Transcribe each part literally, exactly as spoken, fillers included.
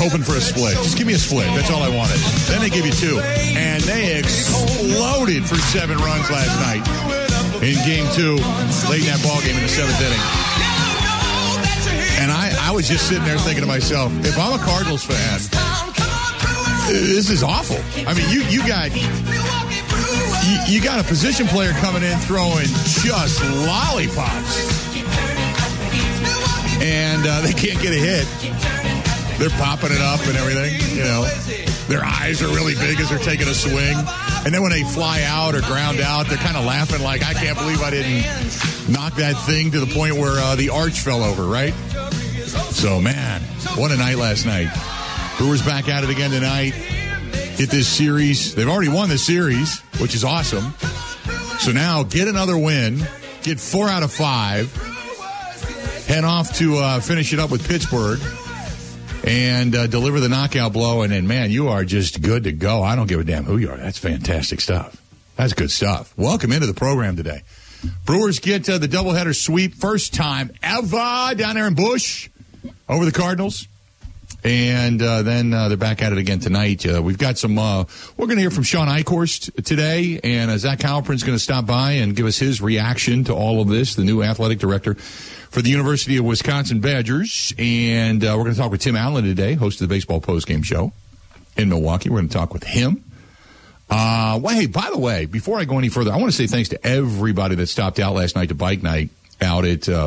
hoping for a split. Just give me a split. That's all I wanted. Then they give you two. And they exploded for seven runs last night in game two, late in that ball game in the seventh inning. And I, I was just sitting there thinking to myself, if I'm a Cardinals fan, this is awful. I mean, you, you got... You, you got a position player coming in throwing just lollipops. And uh, they can't get a hit. They're popping it up and everything, you know. Their eyes are really big as they're taking a swing. And then when they fly out or ground out, they're kind of laughing like, I can't believe I didn't knock that thing to the point where uh, the arch fell over, right? So, man, what a night last night. Brewers back at it again tonight. Get this series. They've already won the series, which is awesome. So now get another win. Get four out of five. Head off to uh, finish it up with Pittsburgh and uh, deliver the knockout blow. And then, man, you are just good to go. I don't give a damn who you are. That's fantastic stuff. That's good stuff. Welcome into the program today. Brewers get uh, the doubleheader sweep. First time ever down there in Busch over the Cardinals. And uh, then uh, they're back at it again tonight. Uh, we've got some, uh, we're going to hear from Sean Eichhorst today, and uh, Zach Halpern's going to stop by and give us his reaction to all of this, the new athletic director for the University of Wisconsin Badgers. And uh, we're going to talk with Tim Allen today, host of the Baseball Postgame Show in Milwaukee. We're going to talk with him. Uh, well, hey, by the way, before I go any further, I want to say thanks to everybody that stopped out last night to bike night out at uh,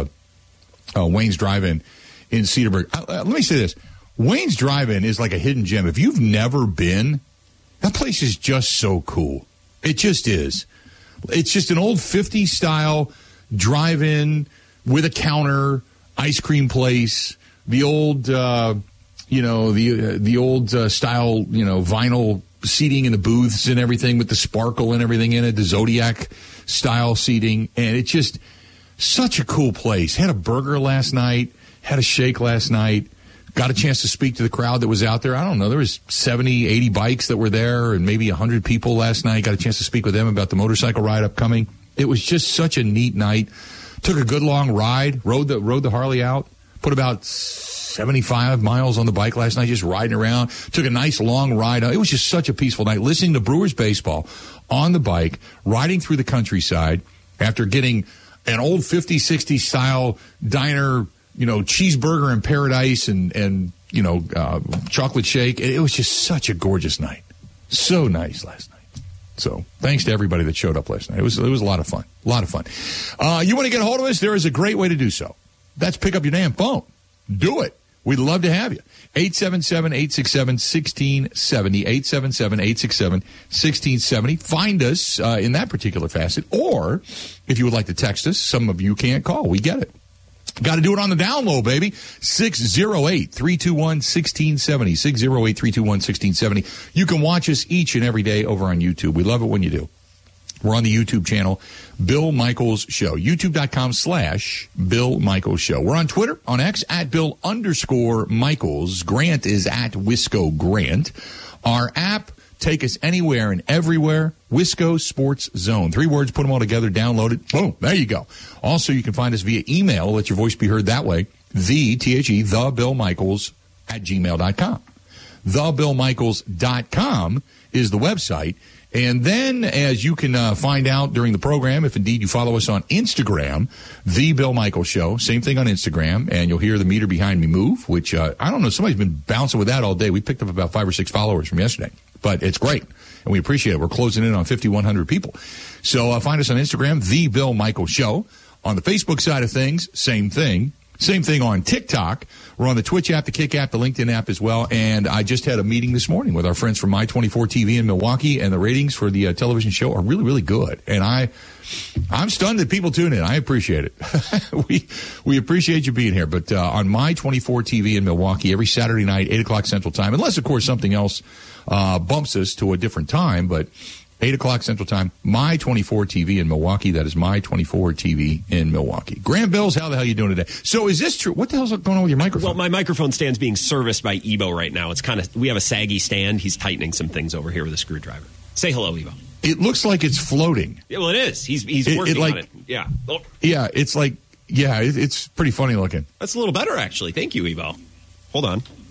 uh, Wayne's Drive-In in Cedarburg. Uh, let me say this. Wayne's Drive-In is like a hidden gem. If you've never been, that place is just so cool. It just is. It's just an old fifties style drive-in with a counter, ice cream place, the old, uh, you know, the uh, the old uh, style, you know, vinyl seating in the booths and everything with the sparkle and everything in it, the Zodiac style seating. And it's just such a cool place. Had a burger last night, had a shake last night. Got a chance to speak to the crowd that was out there. I don't know. There was seventy, eighty bikes that were there and maybe one hundred people last night. Got a chance to speak with them about the motorcycle ride upcoming. It was just such a neat night. Took a good long ride. Rode the rode the Harley out. Put about seventy-five miles on the bike last night, just riding around. Took a nice long ride. It was just such a peaceful night. Listening to Brewers baseball on the bike, riding through the countryside after getting an old fifties, sixties style diner, you know, cheeseburger in paradise and, and you know, uh, chocolate shake. It, it was just such a gorgeous night. So nice last night. So thanks to everybody that showed up last night. It was, it was a lot of fun. A lot of fun. Uh, you want to get a hold of us? There is a great way to do so. That's pick up your damn phone. Do it. We'd love to have you. eight seven seven, eight six seven, one six seven zero. eight seven seven, eight six seven, one six seven zero. Find us uh, in that particular facet. Or if you would like to text us, some of you can't call. We get it. Got to do it on the down low, baby. six oh eight, three two one, one six seven zero. six oh eight, three two one, one six seven zero. You can watch us each and every day over on YouTube. We love it when you do. We're on the YouTube channel, Bill Michaels Show. YouTube.com slash Bill Michaels Show. We're on Twitter, on X, at Bill underscore Michaels. Grant is at Wisco Grant. Our app, take us anywhere and everywhere. Wisco Sports Zone. Three words, put them all together, download it. Boom, there you go. Also, you can find us via email. Let your voice be heard that way. The, T H E, the Bill Michaels at gmail dot com. the bill michaels dot com is the website. And then, as you can uh, find out during the program, if indeed you follow us on Instagram, The Bill Michaels Show, same thing on Instagram, and you'll hear the meter behind me move, which, uh, I don't know, somebody's been bouncing with that all day. We picked up about five or six followers from yesterday, but it's great, and we appreciate it. We're closing in on fifty-one hundred people. So uh, find us on Instagram, The Bill Michaels Show. On the Facebook side of things, same thing. Same thing on TikTok. We're on the Twitch app, the Kick app, the LinkedIn app as well. And I just had a meeting this morning with our friends from My twenty-four T V in Milwaukee, and the ratings for the uh, television show are really, really good. And I, I'm stunned that people tune in. I appreciate it. we we appreciate you being here. But uh, on My twenty-four T V in Milwaukee, every Saturday night, eight o'clock Central Time, unless, of course, something else uh, bumps us to a different time, but eight o'clock Central Time, My twenty-four T V in Milwaukee. That is My twenty-four T V in Milwaukee. Graham Bills, how the hell are you doing today? So is this true? What the hell's going on with your microphone? Well, my microphone stand's being serviced by Ebo right now. It's kind of, we have a saggy stand. He's tightening some things over here with a screwdriver. Say hello, Ebo. It looks like it's floating. Yeah, well, it is. He's he's it, working it like, on it. Yeah. Oh. Yeah, it's like, yeah, it, it's pretty funny looking. That's a little better, actually. Thank you, Ebo. Hold on.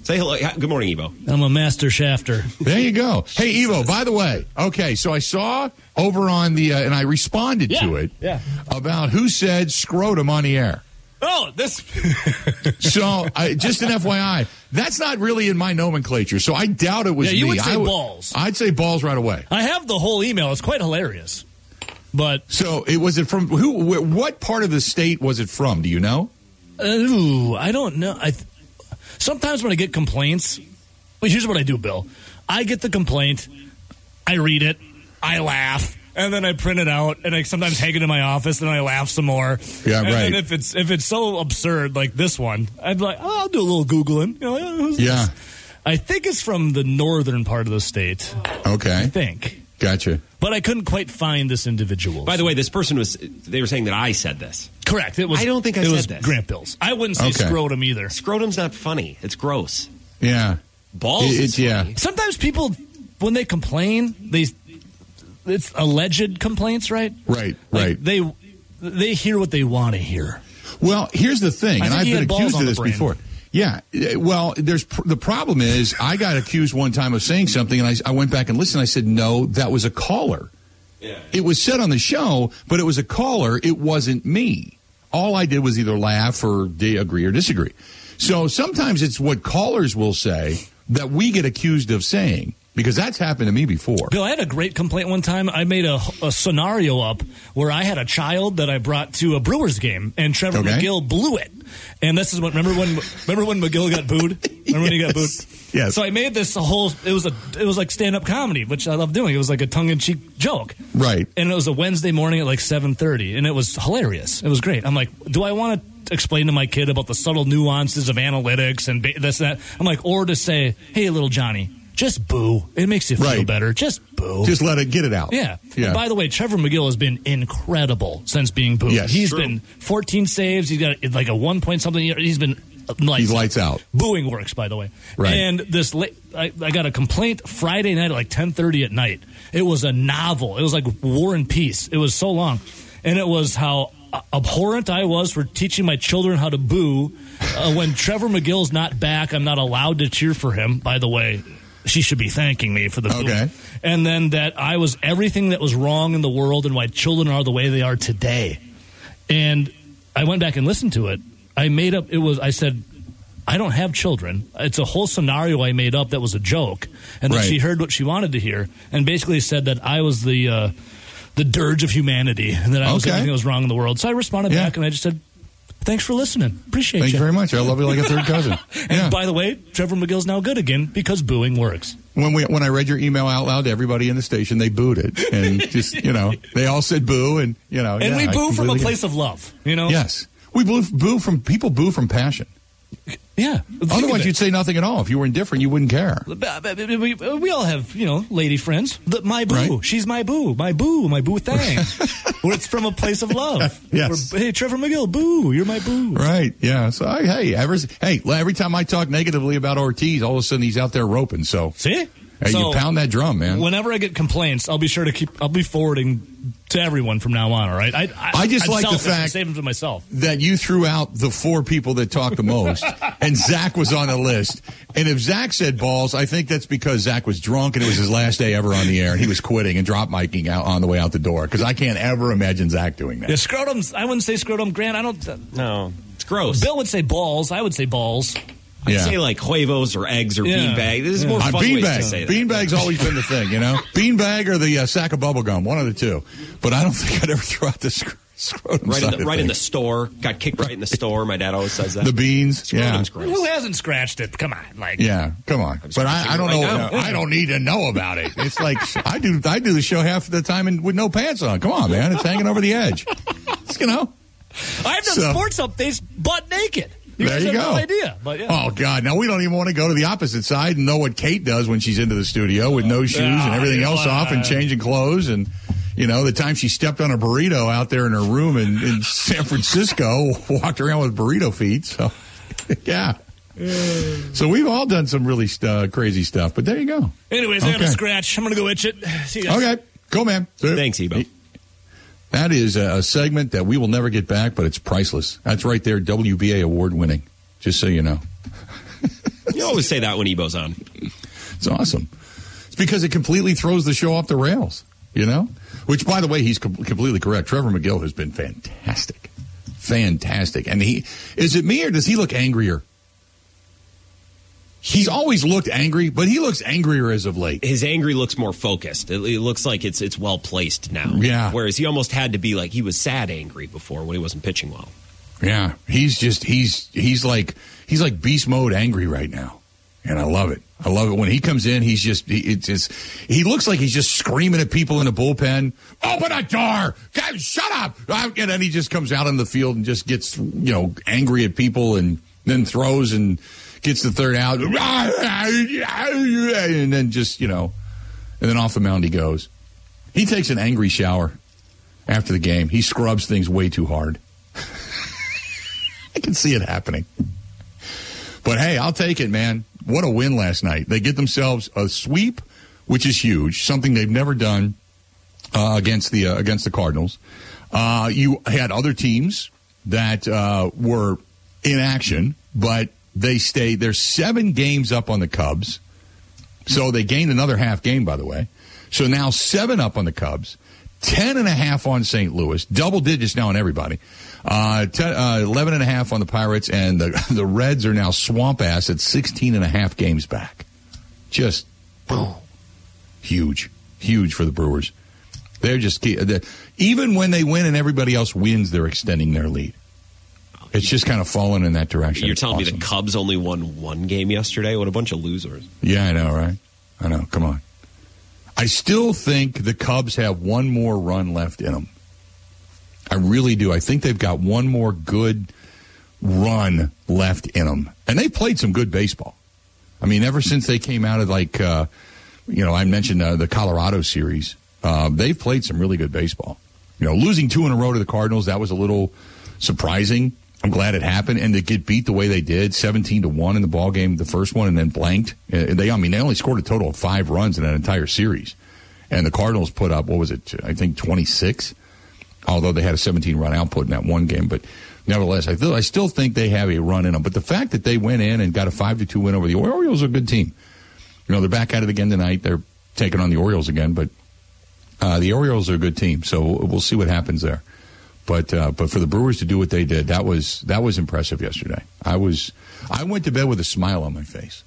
Say hello. Good morning, Evo. I'm a master shafter. There you go. Hey, Evo, by the way, okay, so I saw over on the, uh, and I responded Yeah, to it yeah. about who said scrotum on the air. Oh, this. So, I, just an F Y I, that's not really in my nomenclature, so I doubt it was Yeah, you me. would say I balls. I'd say balls right away. I have the whole email. It's quite hilarious. But. So, it was it from, who? Wh- what part of the state was it from? Do you know? Ooh, I don't know. I th- Sometimes when I get complaints, well, here's what I do, Bill. I get the complaint, I read it, I laugh, and then I print it out, and I sometimes hang it in my office, and I laugh some more. Yeah, and right. then if it's if it's so absurd like this one, I'd be like, oh, I'll do a little Googling. You know, oh, who's Yeah. this? I think it's from the northern part of the state. I Okay. think. Gotcha. But I couldn't quite find this individual. By the way, this person was, they were saying that I said this. Correct. It was. I don't think I it said was this. Grant Bills. I wouldn't say Okay. scrotum either. Scrotum's not funny. It's gross. Yeah. Balls It- is it's- yeah. funny. Sometimes people, when they complain, they it's alleged complaints, right? Right, Like, right. They they hear what they want to hear. Well, here's the thing, I and think I've he been had balls accused on of the this brain. before. Yeah, uh, well, there's pr- the problem is I got accused one time of saying something, and I, I went back and listened. I said, no, that was a caller. Yeah. It was said on the show, but it was a caller. It wasn't me. All I did was either laugh or de- agree or disagree. So sometimes it's what callers will say that we get accused of saying, because that's happened to me before. Bill, I had a great complaint one time. I made a, a scenario up where I had a child that I brought to a Brewers game, and Trevor Okay. McGill blew it. And this is what remember when remember when McGill got booed? Remember when he got booed? Yes. So I made this whole. It was a it was like stand up comedy, which I love doing. It was like a tongue in cheek joke. Right. And it was a Wednesday morning at like seven thirty, and it was hilarious. It was great. I'm like, do I want to explain to my kid about the subtle nuances of analytics and ba- this and that? I'm like, or to say, hey, little Johnny, just boo. It makes you feel Right. better. Just boo. Just let it get it out. Yeah. Yeah. And by the way, Trevor McGill has been incredible since being booed. Yes. He's True. been fourteen saves. He's got like a one point something. He's been lights He's lights out. Booing works, by the way. Right. And this, la- I, I got a complaint Friday night at like ten thirty at night. It was a novel. It was like War and Peace. It was so long, and it was how abhorrent I was for teaching my children how to boo. Uh, when Trevor McGill's not back, I'm not allowed to cheer for him. By the way, she should be thanking me for the booing. Okay. And then that I was everything that was wrong in the world and why children are the way they are today. And I went back and listened to it. I made up, it was, I said, I don't have children. It's a whole scenario I made up that was a joke. And then Right. she heard what she wanted to hear and basically said that I was the, uh, the dirge of humanity and that I was Okay. everything that was wrong in the world. So I responded Yeah. back and I just said, thanks for listening. Appreciate Thank you you. very much. I love you like a third cousin. And Yeah. by the way, Trevor McGill's now good again because booing works. When we when I read your email out loud to everybody in the station, they booed it, and just you know, they all said boo, and you know, And yeah, we I boo from a completely get place of love, you know? it. Yes, we boo, boo from people boo from passion. Yeah. Think of Otherwise, it. you'd say nothing at all. If you were indifferent, you wouldn't care. We, we all have, you know, lady friends. The, my boo. Right. She's my boo. My boo. My boo thing. Where it's from a place of love. Yes. Where, hey, Trevor McGill, boo. You're my boo. Right? Yeah. So I, hey, ever, hey, every time I talk negatively about Ortiz, all of a sudden he's out there roping. So See? hey, So, you pound that drum, man. Whenever I get complaints, I'll be sure to keep, I'll be forwarding to everyone from now on, all right? I, I, I just I'm like the selfish. I fact- save them to myself. That you threw out the four people that talk the most, and Zach was on the list. And if Zach said balls, I think that's because Zach was drunk and it was his last day ever on the air, and he was quitting and drop miking out on the way out the door. Because I can't ever imagine Zach doing that. Yeah, scrotums, I wouldn't say scrotum. Grant, I don't. No, it's gross. Bill would say balls. I would say balls. I'd Yeah. say like huevos or eggs or Yeah. beanbag. This is Yeah. more On fun ways to say beanbag. that. Beanbag's always been the thing, you know? Beanbag or the uh, sack of bubble gum, one of the two. But I don't think I'd ever throw out the sc- scrotum Right, in side the, of right in the things. store. Got kicked right in the store. My dad always says that. The beans, yeah. Scrotum's gross. Who hasn't scratched it? Come on. Like, Yeah, come on. But I, I don't right know. now. I don't need to know about it. It's like I do. I do the show half the time and with no pants on. Come on, man. It's hanging over the edge. It's, you know. I've done So- sports updates butt naked. You There guys you have go. no idea. But yeah. Oh God! Now we don't even want to go to the opposite side and know what Kate does when she's into the studio with no shoes and everything else off and changing clothes and. You know, the time she stepped on a burrito out there in her room in, in San Francisco, walked around with burrito feet. So, yeah. So we've all done some really uh, crazy stuff, but there you go. Anyways, I got a Okay. scratch. I'm going to go itch it. See you guys. Okay. Go, man. Thanks, Ebo. That is a, a segment that we will never get back, but it's priceless. That's right there, W B A award winning, just so you know. You always say that when Ebo's on. It's awesome. It's because it completely throws the show off the rails, you know? Which, by the way, he's com- completely correct. Trevor McGill has been fantastic. Fantastic. And he, is it me or does he look angrier? He's always looked angry, but he looks angrier as of late. His angry looks more focused. It, it looks like it's it's well placed now. Yeah. Whereas he almost had to be like he was sad angry before when he wasn't pitching well. Yeah. He's just he's he's like he's like beast mode angry right now. And I love it. I love it when he comes in. He's just he, it's just he looks like he's just screaming at people in the bullpen. Open a door! God, shut up! And then he just comes out on the field and just gets, you know, angry at people and then throws and gets the third out, and then just, you know, and then off the mound he goes. He takes an angry shower after the game. He scrubs things way too hard. I can see it happening. But, hey, I'll take it, man. What a win last night. They get themselves a sweep, which is huge, something they've never done uh, against the uh, against the Cardinals. Uh, you had other teams that uh, were in action, but they stayed. They're seven games up on the Cubs. So they gained another half game, by the way. So now seven up on the Cubs, ten and a half on Saint Louis, double digits now on everybody. Uh, ten, uh, eleven and a half on the Pirates, and the, the Reds are now swamp ass at sixteen and a half games back. Just boom. Huge, huge for the Brewers. They're just, they're, even when they win and everybody else wins, they're extending their lead. It's just kind of fallen in that direction. You're it's telling awesome. me the Cubs only won one game yesterday? What a bunch of losers. Yeah, I know, right? I know. Come on. I still think the Cubs have one more run left in them. I really do. I think they've got one more good run left in them. And they've played some good baseball. I mean, ever since they came out of, like, uh, you know, I mentioned uh, the Colorado series, uh, they've played some really good baseball. You know, losing two in a row to the Cardinals, that was a little surprising. I'm glad it happened, and to get beat the way they did, seventeen to one in the ball game, the first one, and then blanked. They, I mean, they only scored a total of five runs in that entire series, and the Cardinals put up, what was it? I think twenty-six, although they had a seventeen run output in that one game. But nevertheless, I feel, I still think they have a run in them. But the fact that they went in and got a five to two win over the Orioles are a good team. You know, they're back at it again tonight. They're taking on the Orioles again, but uh, the Orioles are a good team, so we'll see what happens there. But uh, but for the Brewers to do what they did, that was that was impressive yesterday. I was I went to bed with a smile on my face.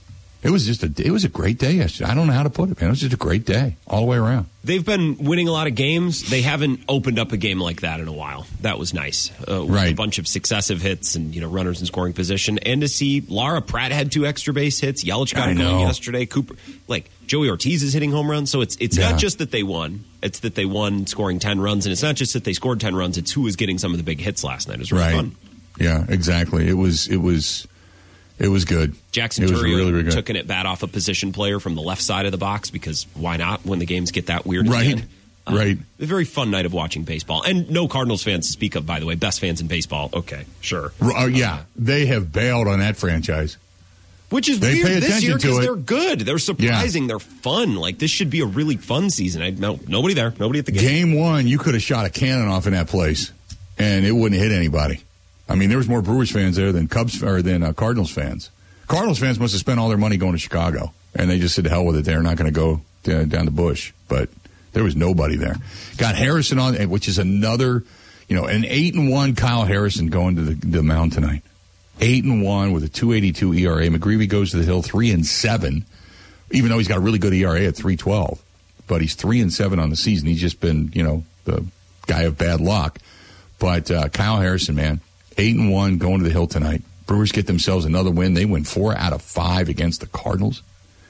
It was just a it was a great day yesterday. I don't know how to put it, man. It was just a great day all the way around. They've been winning a lot of games. They haven't opened up a game like that in a while. That was nice. Uh, with right. A bunch of successive hits and, you know, runners in scoring position. And to see Lara Pratt had two extra base hits. Yelich got I a going know. yesterday. Cooper, like Joey Ortiz is hitting home runs. So it's it's Yeah. not just that they won. It's that they won scoring ten runs. And it's not just that they scored ten runs. It's who was getting some of the big hits last night. It was really Right. fun. Yeah, exactly. It was it was it was good. Jackson it was Turrio really, really good. took an at bat off a position player from the left side of the box because why not when the games get that weird Right. again? Um, Right. A very fun night of watching baseball. And no Cardinals fans to speak of, by the way. Best fans in baseball. Okay, sure. Uh, yeah, they have bailed on that franchise. Which is They pay weird this attention year to because it. they're good. They're surprising. They're fun. Like, this should be a really fun season. I no Nobody there. Nobody at the game. Game one, you could have shot a cannon off in that place, and it wouldn't hit anybody. I mean, there was more Brewers fans there than Cubs or than uh, Cardinals fans. Cardinals fans must have spent all their money going to Chicago, and they just said, "To hell with it." They're not going to go uh, down the bush, but there was nobody there. Got Harrison on, which is another, you know, an eight and one Kyle Harrison going to the, the mound tonight. Eight and one with a two eighty-two E R A. McGreevy goes to the hill three and seven, even though he's got a really good E R A at three twelve. But he's three and seven on the season. He's just been, you know, the guy of bad luck. But uh, Kyle Harrison, man, eight and one going to the hill tonight. Brewers get themselves another win. They win four out of five against the Cardinals.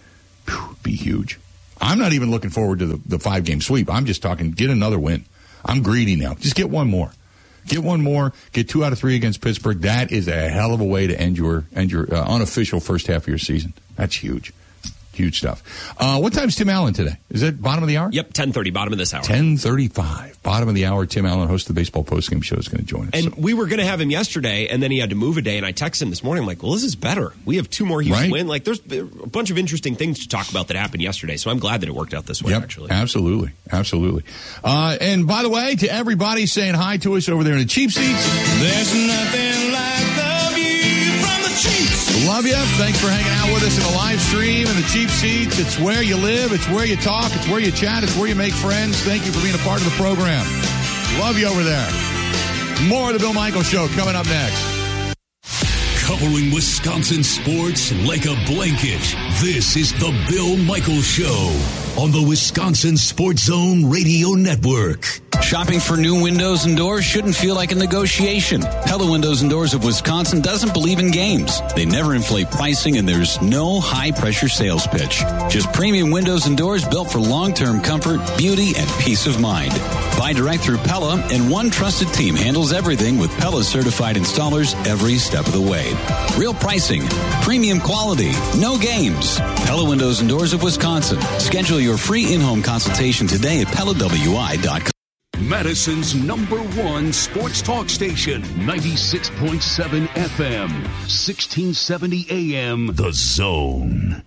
Whew, be huge. I'm not even looking forward to the, the five-game sweep. I'm just talking get another win. I'm greedy now. Just get one more. Get one more. Get two out of three against Pittsburgh. That is a hell of a way to end your end your uh, unofficial first half of your season. That's huge. Huge stuff. Uh, what time's Tim Allen today? Is it bottom of the hour? Yep, ten thirty, bottom of this hour. ten thirty-five, bottom of the hour. Tim Allen, host of the Baseball Postgame Show, is going to join us. And So- we were going to have him yesterday, and then he had to move a day, and I texted him this morning. I'm like, well, this is better. We have two more Houston Right. win. Like, there's a bunch of interesting things to talk about that happened yesterday, so I'm glad that it worked out this way, Yep, actually. absolutely, absolutely. Uh, and by the way, to everybody saying hi to us over there in the cheap seats, There's nothing like the view from the cheap seats. Love you. Thanks for hanging out with us in the live stream and the cheap seats. It's where you live. It's where you talk. It's where you chat. It's where you make friends. Thank you for being a part of the program. Love you over there. More of the Bill Michaels Show coming up next. Covering Wisconsin sports like a blanket. This is the Bill Michaels Show on the Wisconsin Sports Zone Radio Network. Shopping for new windows and doors shouldn't feel like a negotiation. Pella Windows and Doors of Wisconsin doesn't believe in games. They never inflate pricing, and there's no high-pressure sales pitch. Just premium windows and doors built for long-term comfort, beauty, and peace of mind. Buy direct through Pella, and one trusted team handles everything with Pella-certified installers every step of the way. Real pricing, premium quality, no games. Pella Windows and Doors of Wisconsin. Schedule your free in-home consultation today at Pella W I dot com. Madison's number one sports talk station, ninety-six point seven F M, sixteen seventy A M, The Zone.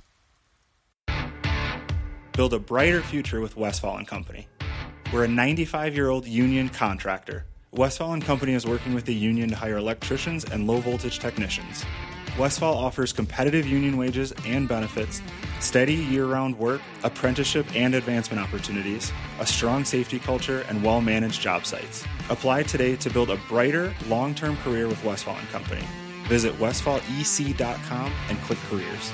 Build a brighter future with Westfall and Company. We're a ninety-five-year-old union contractor. Westfall and Company is working with the union to hire electricians and low-voltage technicians. Westfall offers competitive union wages and benefits, steady year-round work, apprenticeship and advancement opportunities, a strong safety culture, and well-managed job sites. Apply today to build a brighter, long-term career with Westfall and Company. Visit westfall e c dot com and click careers.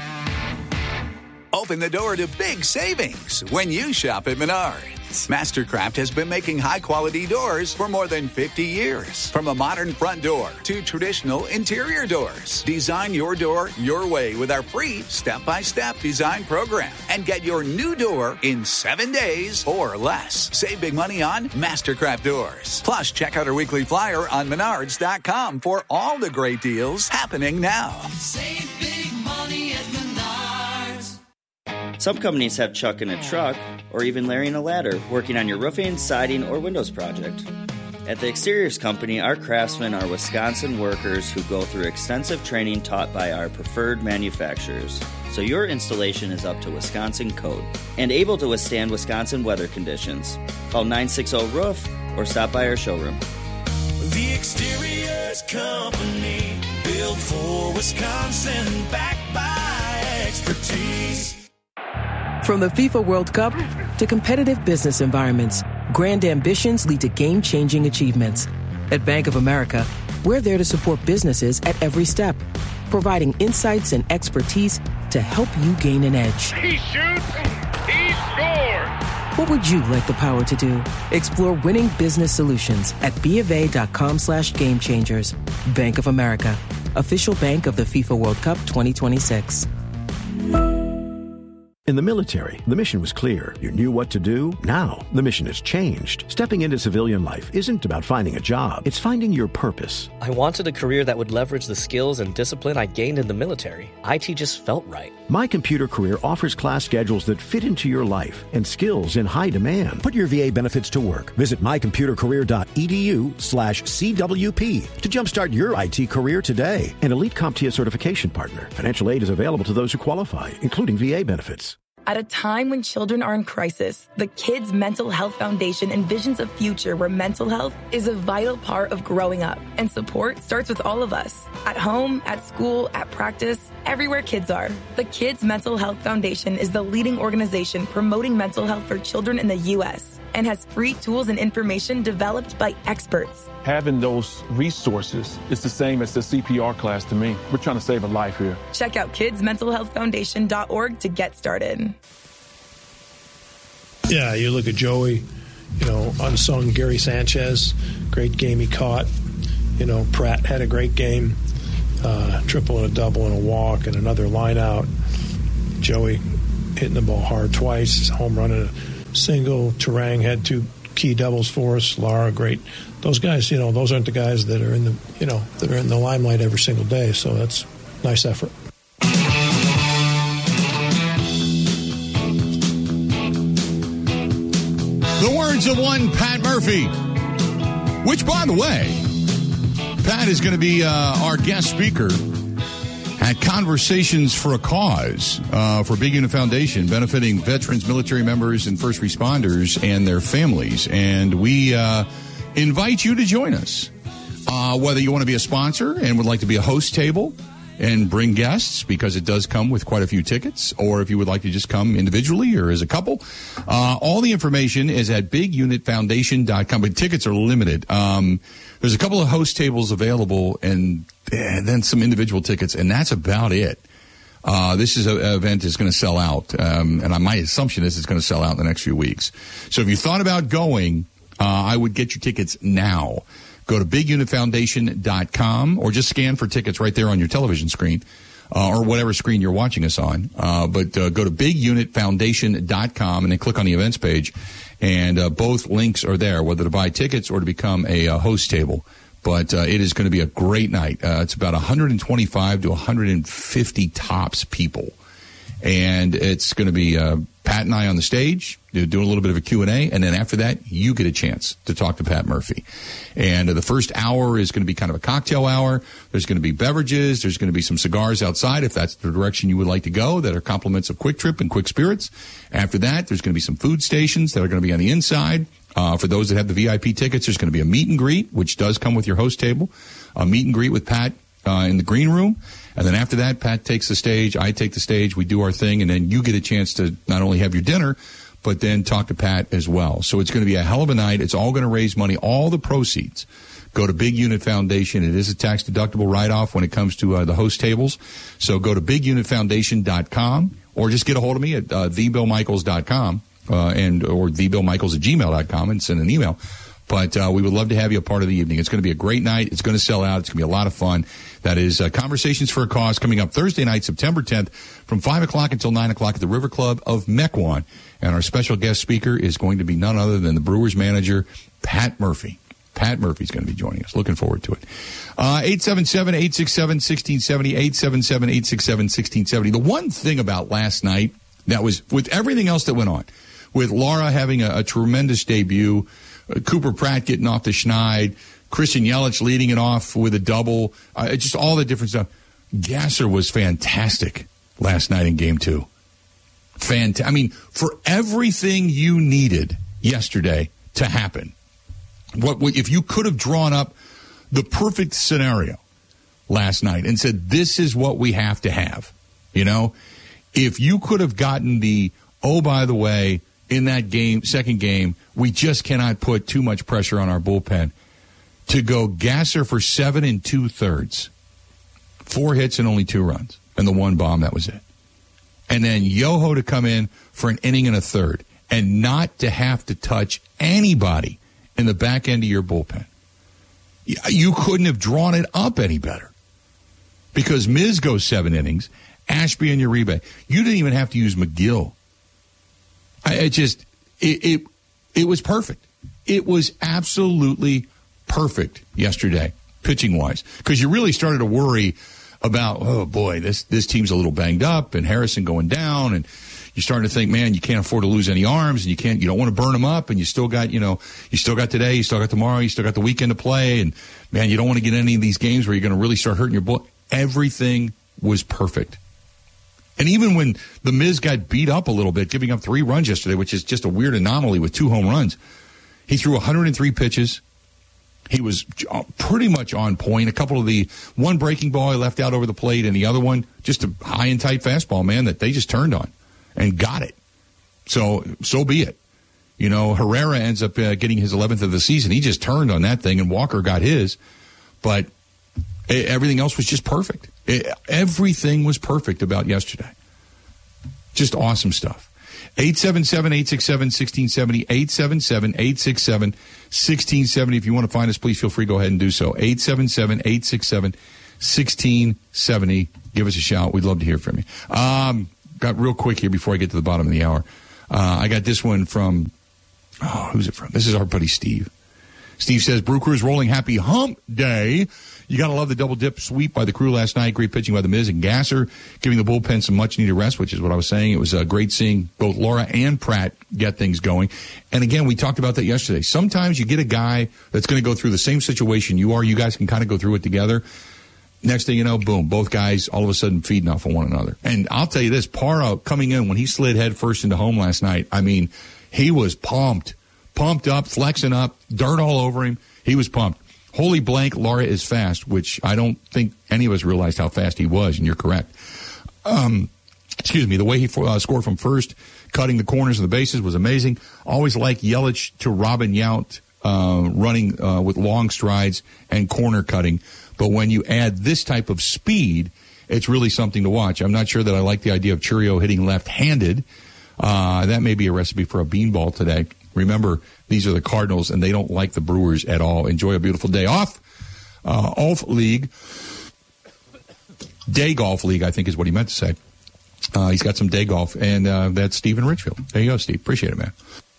Open the door to big savings when you shop at Menards. Mastercraft has been making high-quality doors for more than fifty years. From a modern front door to traditional interior doors. Design your door your way with our free step-by-step design program. And get your new door in seven days or less. Save big money on Mastercraft doors. Plus, check out our weekly flyer on menards dot com for all the great deals happening now. Save big money at Menards. Some companies have Chuck in a truck, or even Larry in a ladder, working on your roofing, siding, or windows project. At the Exteriors Company, our craftsmen are Wisconsin workers who go through extensive training taught by our preferred manufacturers, so your installation is up to Wisconsin code and able to withstand Wisconsin weather conditions. Call nine six zero roof or stop by our showroom. The Exteriors Company, built for Wisconsin, backed by expertise. From the FIFA World Cup to competitive business environments, grand ambitions lead to game-changing achievements. At Bank of America, we're there to support businesses at every step, providing insights and expertise to help you gain an edge. He shoots, he scores! What would you like the power to do? Explore winning business solutions at BofA.com slash game changers. Bank of America, official bank of the FIFA World Cup twenty twenty-six. In the military, the mission was clear. You knew what to do. Now, the mission has changed. Stepping into civilian life isn't about finding a job. It's finding your purpose. I wanted a career that would leverage the skills and discipline I gained in the military. I T just felt right. My Computer Career offers class schedules that fit into your life and skills in high demand. Put your V A benefits to work. Visit mycomputercareer.edu slash CWP to jumpstart your I T career today. An elite CompTIA certification partner. Financial aid is available to those who qualify, including V A benefits. At a time when children are in crisis, the Kids Mental Health Foundation envisions a future where mental health is a vital part of growing up. And support starts with all of us. At home, at school, at practice, everywhere kids are. The Kids Mental Health Foundation is the leading organization promoting mental health for children in the U S and has free tools and information developed by experts. Having those resources is the same as the C P R class to me. We're trying to save a life here. Check out kids mental health foundation dot org to get started. Yeah, you look at Joey, you know, unsung Gary Sanchez, great game he caught. You know, Pratt had a great game, uh, triple and a double and a walk and another line out. Joey hitting the ball hard twice, home run and a single. Turang had two key doubles for us. Lara, great. Those guys, you know, those aren't the guys that are in the, you know, that are in the limelight every single day. So that's nice effort. The words of one Pat Murphy, which, by the way, Pat is going to be uh, our guest speaker at Conversations for a Cause uh, for Big Unit Foundation, benefiting veterans, military members, and first responders and their families. And we uh, invite you to join us, uh, whether you want to be a sponsor and would like to be a host table and bring guests, because it does come with quite a few tickets, or if you would like to just come individually or as a couple. Uh, all the information is at big unit foundation dot com, but tickets are limited. Um, there's a couple of host tables available, and, and then some individual tickets, and that's about it. Uh, this is a, an event that's going to sell out, um, and my assumption is it's going to sell out in the next few weeks. So if you thought about going, uh, I would get your tickets now. Go to big unit foundation dot com, or just scan for tickets right there on your television screen, uh, or whatever screen you're watching us on. Uh, but uh, go to big unit foundation dot com and then click on the events page, and uh, both links are there, whether to buy tickets or to become a uh, host table. But uh, it is going to be a great night. Uh, it's about one hundred twenty-five to one hundred fifty tops people. And it's going to be uh, Pat and I on the stage doing a little bit of a Q and A. And then after that, you get a chance to talk to Pat Murphy. And uh, the first hour is going to be kind of a cocktail hour. There's going to be beverages. There's going to be some cigars outside, if that's the direction you would like to go, that are compliments of Quick Trip and Quick Spirits. After that, there's going to be some food stations that are going to be on the inside. Uh, for those that have the V I P tickets, there's going to be a meet and greet, which does come with your host table. A meet and greet with Pat uh, in the green room. And then after that, Pat takes the stage, I take the stage, we do our thing, and then you get a chance to not only have your dinner, but then talk to Pat as well. So it's going to be a hell of a night. It's all going to raise money. All the proceeds go to Big Unit Foundation. It is a tax-deductible write-off when it comes to uh, the host tables. So go to big unit foundation dot com, or just get a hold of me at uh, the bill michaels dot com, uh, and or the bill michaels at gmail dot com, and send an email. But uh, we would love to have you a part of the evening. It's going to be a great night. It's going to sell out. It's going to be a lot of fun. That is uh, Conversations for a Cause, coming up Thursday night, September tenth, from five o'clock until nine o'clock at the River Club of Mequon. And our special guest speaker is going to be none other than the Brewers manager, Pat Murphy. Pat Murphy's going to be joining us. Looking forward to it. Uh, eight seven seven, eight six seven, one six seven zero, eight seven seven, eight six seven, one six seven zero. The one thing about last night that was, with everything else that went on, with Laura having a, a tremendous debut, Cooper Pratt getting off the schneid, Christian Yelich leading it off with a double, uh, just all the different stuff. Gasser was fantastic last night in game two. Fant- I mean, for everything you needed yesterday to happen, what, what if you could have drawn up the perfect scenario last night and said, this is what we have to have, you know, if you could have gotten the, oh, by the way, in that game, second game, we just cannot put too much pressure on our bullpen, to go Gasser for seven and two thirds, four hits and only two runs, and the one bomb, that was it. And then Yoho to come in for an inning and a third, and not to have to touch anybody in the back end of your bullpen. You couldn't have drawn it up any better, because Miz goes seven innings, Ashby and Uribe. You didn't even have to use McGill. I, it just, it, it, it was perfect. It was absolutely perfect yesterday, pitching-wise, because you really started to worry about, oh, boy, this, this team's a little banged up, and Harrison going down, and you're starting to think, man, you can't afford to lose any arms, and you can't, you don't want to burn them up, and you still got, you know, you still got today, you still got tomorrow, you still got the weekend to play, and, man, you don't want to get any of these games where you're going to really start hurting your bull. Everything was perfect. And even when the Miz got beat up a little bit, giving up three runs yesterday, which is just a weird anomaly with two home runs, he threw one hundred three pitches. He was pretty much on point. A couple of the one breaking ball he left out over the plate, and the other one just a high and tight fastball, man, that they just turned on and got it. So, so be it. You know, Herrera ends up uh, getting his eleventh of the season. He just turned on that thing, and Walker got his. But it, everything else was just perfect. It, everything was perfect about yesterday. Just awesome stuff. eight seven seven, eight six seven, one six seven zero, eight seven seven, eight six seven, one six seven zero. If you want to find us, please feel free to go ahead and do so. eight seven seven, eight six seven, one six seven zero. Give us a shout. We'd love to hear from you. Um, got real quick here before I get to the bottom of the hour. Uh, I got this one from, oh, who's it from? This is our buddy Steve. Steve says, Brew Crew's rolling, happy hump day. You got to love the double dip sweep by the Crew last night. Great pitching by the Miz and Gasser, giving the bullpen some much-needed rest, which is what I was saying. It was uh, great seeing both Laura and Pratt get things going. And, again, we talked about that yesterday. Sometimes you get a guy that's going to go through the same situation you are. You guys can kind of go through it together. Next thing you know, boom, both guys all of a sudden feeding off of one another. And I'll tell you this, Parra coming in when he slid head first into home last night, I mean, he was pumped, pumped up, flexing up, dirt all over him. He was pumped. Holy blank, Lara is fast, which I don't think any of us realized how fast he was, and you're correct. Um, excuse me, the way he uh, scored from first, cutting the corners of the bases was amazing. Always like Yelich to Robin Yount, uh, running uh, with long strides and corner cutting. But when you add this type of speed, it's really something to watch. I'm not sure that I like the idea of Chourio hitting left-handed. Uh, that may be a recipe for a beanball today. Remember, these are the Cardinals, and they don't like the Brewers at all. Enjoy a beautiful day off. Uh, off league. Day golf league, I think is what he meant to say. Uh, he's got some day golf, and uh, that's Stephen Richfield. There you go, Steve. Appreciate it, man.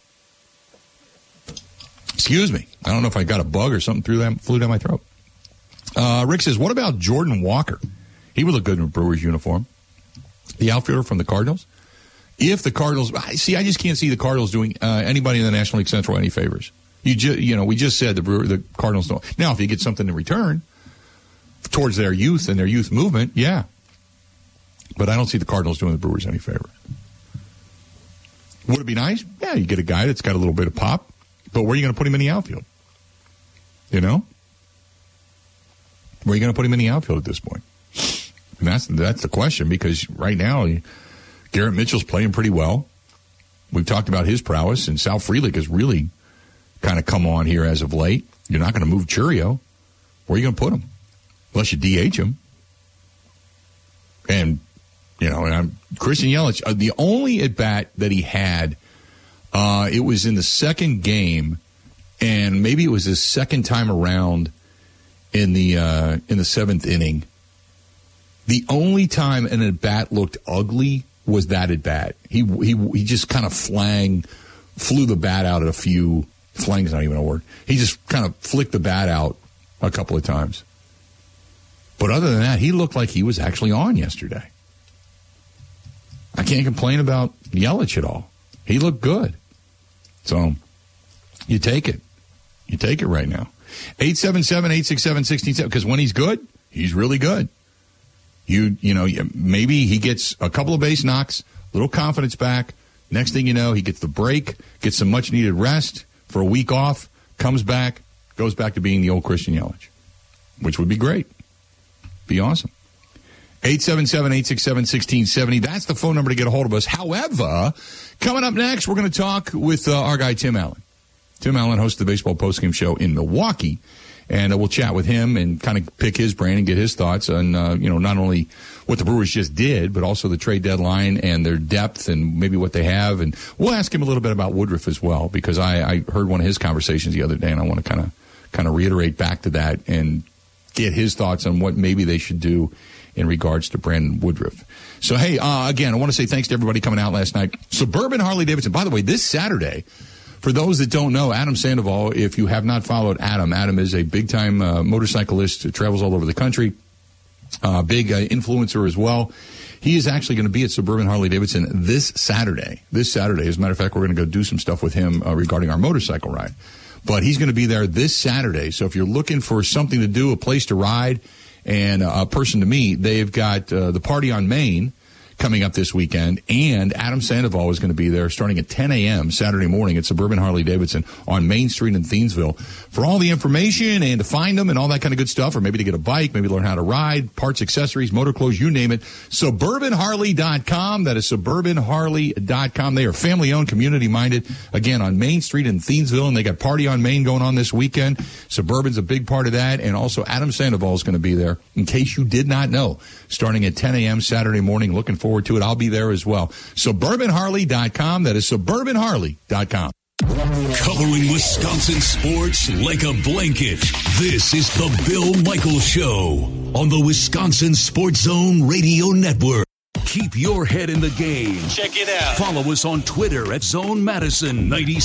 Excuse me. I don't know if I got a bug or something through that, flew down my throat. Uh, Rick says, what about Jordan Walker? He would look good in a Brewers uniform. The outfielder from the Cardinals. If the Cardinals, see, I just can't see the Cardinals doing uh, anybody in the National League Central any favors. You just, you know, we just said the Brewer, the Cardinals don't. Now, if you get something in return towards their youth and their youth movement, yeah. But I don't see the Cardinals doing the Brewers any favor. Would it be nice? Yeah, you get a guy that's got a little bit of pop. But where are you going to put him in the outfield? You know, where are you going to put him in the outfield at this point? And that's that's the question, because right now, Garrett Mitchell's playing pretty well. We've talked about his prowess, and Sal Frelick has really kind of come on here as of late. You're not going to move Chourio. Where are you going to put him? Unless you D H him. And, you know, and I'm, Christian Yelich, uh, the only at-bat that he had, uh, it was in the second game, and maybe it was his second time around in the uh, in the seventh inning. The only time an at-bat looked ugly was that at-bat. He he he just kind of flang, flew the bat out at a few, flang's not even a word. He just kind of flicked the bat out a couple of times. But other than that, he looked like he was actually on yesterday. I can't complain about Yelich at all. He looked good. So, you take it. You take it right now. eight seven seven, eight six seven, one six seven, because when he's good, he's really good. You you know, maybe he gets a couple of base knocks, little confidence back. Next thing you know, he gets the break, gets some much-needed rest for a week off, comes back, goes back to being the old Christian Yelich, which would be great. Be awesome. eight seven seven, eight six seven, one six seven zero. That's the phone number to get a hold of us. However, coming up next, we're going to talk with uh, our guy, Tim Allen. Tim Allen hosts the Baseball Postgame Show in Milwaukee. And uh, we'll chat with him and kind of pick his brain and get his thoughts on, uh, you know, not only what the Brewers just did, but also the trade deadline and their depth and maybe what they have. And we'll ask him a little bit about Woodruff as well, because I, I heard one of his conversations the other day, and I want to kind of kind of reiterate back to that and get his thoughts on what maybe they should do in regards to Brandon Woodruff. So, hey, uh, again, I want to say thanks to everybody coming out last night. Suburban Harley-Davidson. By the way, this Saturday, for those that don't know, Adam Sandoval, if you have not followed Adam, Adam is a big-time uh, motorcyclist who travels all over the country, uh, big uh, influencer as well. He is actually going to be at Suburban Harley-Davidson this Saturday. This Saturday, as a matter of fact, we're going to go do some stuff with him uh, regarding our motorcycle ride. But he's going to be there this Saturday. So if you're looking for something to do, a place to ride, and uh, a person to meet, they've got uh, the Party on Main coming up this weekend, and Adam Sandoval is going to be there starting at ten a.m. Saturday morning at Suburban Harley-Davidson on Main Street in Thiensville. For all the information and to find them and all that kind of good stuff, or maybe to get a bike, maybe learn how to ride, parts, accessories, motor clothes, you name it, suburban harley dot com. That is suburban harley dot com. They are family-owned, community-minded, again, on Main Street in Thiensville, and they got Party on Main going on this weekend. Suburban's a big part of that, and also Adam Sandoval is going to be there, in case you did not know, starting at ten a.m. Saturday morning. Looking forward to it. I'll be there as well. suburban harley dot com. That is suburban harley dot com. Covering Wisconsin sports like a blanket. This is the Bill Michaels Show on the Wisconsin Sports Zone Radio Network. Keep your head in the game. Check it out. Follow us on Twitter at Zone Madison ninety.